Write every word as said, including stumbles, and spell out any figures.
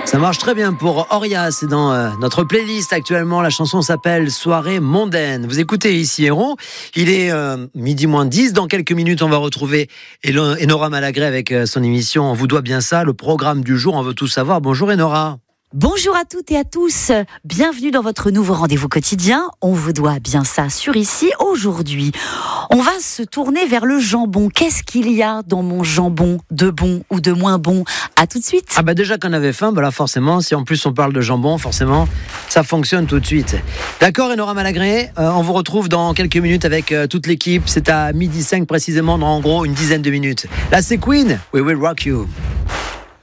Ça marche très bien pour Oria, c'est dans euh, notre playlist actuellement. La chanson s'appelle Soirée mondaine. Vous écoutez ici Héron, il est euh, midi moins dix. Dans quelques minutes, on va retrouver Enora Malagré avec euh, son émission On vous doit bien ça, le programme du jour, on veut tout savoir. Bonjour Enora. Bonjour à toutes et à tous, bienvenue dans votre nouveau rendez-vous quotidien. On vous doit bien ça sur ici. Aujourd'hui, on va se tourner vers le jambon. Qu'est-ce qu'il y a dans mon jambon, de bon ou de moins bon? À tout de suite. Ah bah déjà qu'on avait faim, bah là forcément, si en plus on parle de jambon, forcément, ça fonctionne tout de suite. D'accord Enora Malagré, euh, on vous retrouve dans quelques minutes avec euh, toute l'équipe. C'est à midi cinq précisément, dans en gros une dizaine de minutes. Là c'est Queen, We Will Rock You.